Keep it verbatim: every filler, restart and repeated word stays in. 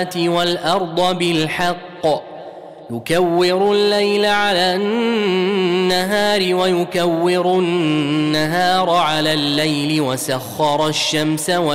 والأرض بالحق يكور الليل على النهار ويكور النهار على الليل وسخر الشمس